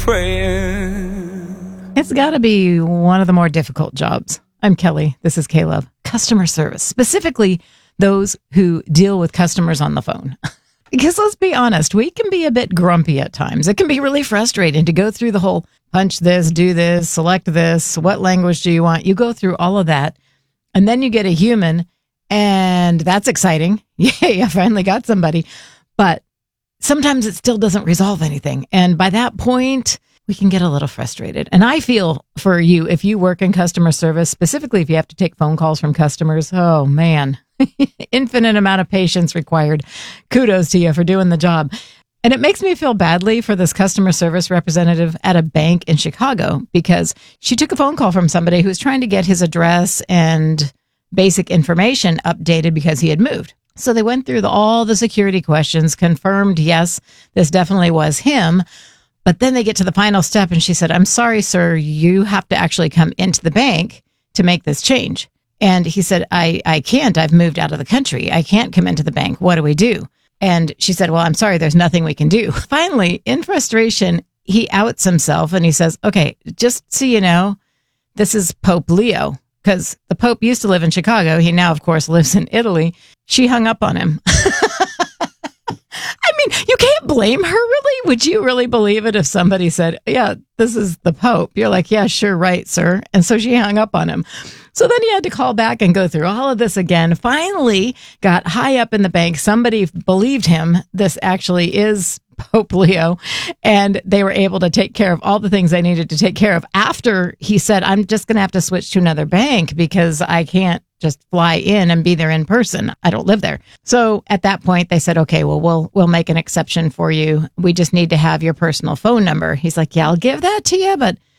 Praying. It's got to be one of the more difficult jobs. I'm Kelly. This is K-Love. Customer service, specifically those who deal with customers on the phone. Because let's be honest, we can be a bit grumpy at times. It can be really frustrating to go through the whole punch this, do this, select this, what language do you want? You go through all of that, and then you get a human, and that's exciting. Yay, I finally got somebody. But sometimes it still doesn't resolve anything. And by that point, we can get a little frustrated. And I feel for you, if you work in customer service, specifically if you have to take phone calls from customers, oh man, infinite amount of patience required. Kudos to you for doing the job. And it makes me feel badly for this customer service representative at a bank in Chicago, because she took a phone call from somebody who was trying to get his address and basic information updated because he had moved. So they went through all the security questions, confirmed, yes, this definitely was him. But then they get to the final step and she said, I'm sorry, sir, you have to actually come into the bank to make this change. And he said, I can't. I've moved out of the country. I can't come into the bank. What do we do? And she said, well, I'm sorry, there's nothing we can do. Finally, in frustration, he outs himself and he says, okay, just so you know, this is Pope Leo. Because the Pope used to live in Chicago. He now, of course, lives in Italy. She hung up on him. I mean, you can't blame her, really. Would you really believe it if somebody said, yeah, this is the Pope? You're like, yeah, sure, right, sir. And so she hung up on him. So then he had to call back and go through all of this again. Finally got high up in the bank. Somebody believed him. This actually is Pope Leo, and they were able to take care of all the things they needed to take care of after he said, I'm just going to have to switch to another bank because I can't just fly in and be there in person. I don't live there. So at that point, they said, okay, well, we'll make an exception for you. We just need to have your personal phone number. He's like, yeah, I'll give that to you, but